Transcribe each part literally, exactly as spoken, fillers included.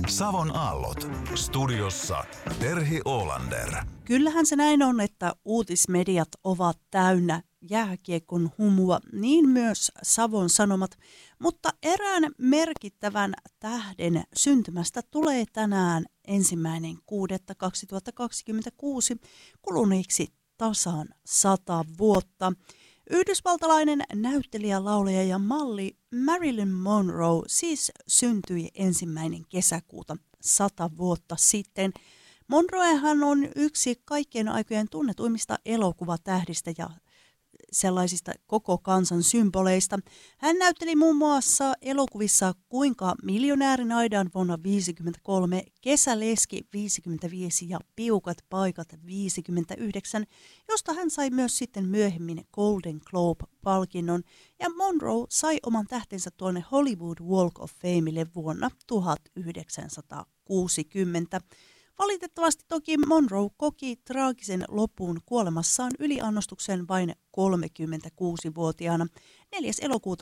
Savon aallot. Studiossa Terhi Oolander. Kyllähän se näin on, että uutismediat ovat täynnä jääkiekon humua, niin myös Savon Sanomat, mutta erään merkittävän tähden syntymästä tulee tänään ensimmäinen kuudetta kaksituhattakaksikymmentäkuusi kuluneiksi tasan sata vuotta. Yhdysvaltalainen näyttelijä, laulaja ja malli Marilyn Monroe siis syntyi ensimmäinen kesäkuuta sata vuotta sitten. Monroehan on yksi kaikkien aikojen tunnetuimmista elokuvatähdistä ja sellaisista koko kansan symboleista. Hän näytteli muun muassa elokuvissa Kuinka miljonäärin aidan vuonna viisikymmentäkolme, Kesäleski viisikymmentäviisi ja Piukat paikat viisikymmentäyhdeksän, josta hän sai myös sitten myöhemmin Golden Globe-palkinnon. Ja Monroe sai oman tähtensä tuonne Hollywood Walk of Famelle vuonna tuhatyhdeksänsataakuusikymmentä. Valitettavasti toki Monroe koki traagisen lopun kuolemassaan yliannostuksen vain kolmekymmentäkuusivuotiaana neljäs elokuuta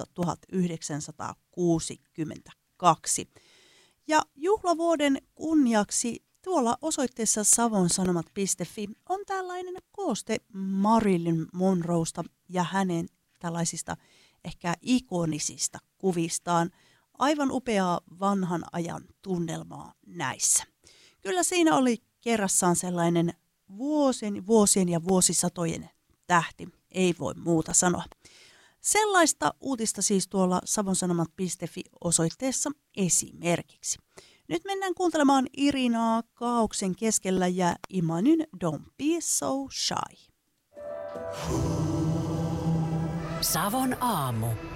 tuhatyhdeksänsataakuusikymmentäkaksi. Ja juhlavuoden kunniaksi tuolla osoitteessa savonsanomat piste fi on tällainen kooste Marilyn Monroesta ja hänen tällaisista ehkä ikonisista kuvistaan. Aivan upeaa vanhan ajan tunnelmaa näissä. Kyllä siinä oli kerrassaan sellainen vuosien, vuosien ja vuosisatojen tähti, ei voi muuta sanoa. Sellaista uutista siis tuolla savonsanomat piste fi osoitteessa esimerkiksi. Nyt mennään kuuntelemaan Irinaa kaaoksen keskellä ja Imanyn Don't Be So Shy. Savon aamu.